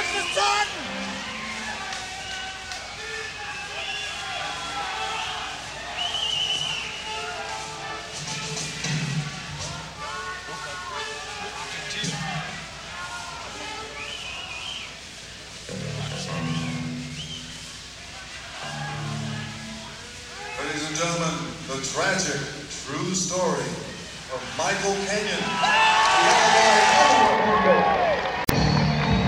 the sun! Ladies and gentlemen, the tragic, true story of Michael Kenyon.